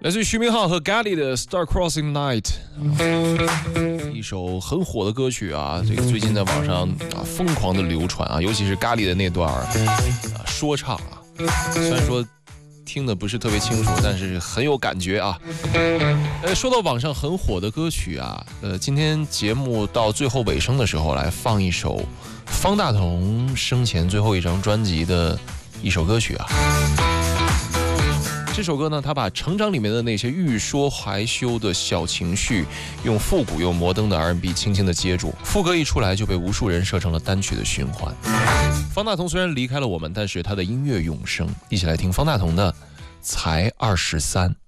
来自于徐明浩和咖喱的《Star Crossing Night》，一首很火的歌曲啊，这个最近在网上疯狂的流传啊，尤其是咖喱的那段说唱啊，虽然说听的不是特别清楚，但是很有感觉啊。说到网上很火的歌曲啊，今天节目到最后尾声的时候，来放一首方大同生前最后一张专辑的一首歌曲啊。这首歌呢，他把成长里面的那些欲说还休的小情绪，用复古又摩登的 R&B 轻轻的接住，副歌一出来就被无数人设成了单曲的循环。方大同虽然离开了我们，但是他的音乐永生。一起来听方大同的《才23》。